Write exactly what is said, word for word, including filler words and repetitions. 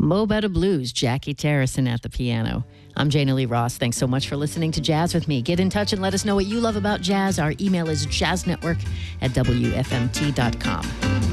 Mo Better Blues, Jackie Terrison at the piano. I'm Jana Lee Ross. Thanks so much for listening to Jazz with me. Get in touch and let us know what you love about jazz. Our email is jazznetwork at W F M T dot com.